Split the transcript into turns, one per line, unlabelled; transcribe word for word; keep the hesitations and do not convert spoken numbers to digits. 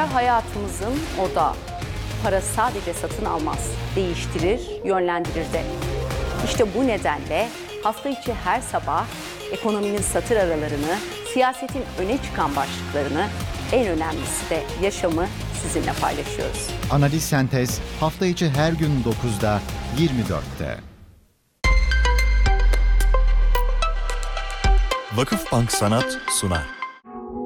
Paralar hayatımızın odağı. Para sadece satın almaz, değiştirir, yönlendirir de. İşte bu nedenle hafta içi her sabah ekonominin satır aralarını, siyasetin öne çıkan başlıklarını, en önemlisi de yaşamı sizinle paylaşıyoruz.
Analiz Sentez hafta içi her gün dokuzda, yirmi dörtte.
Vakıfbank Sanat sunar.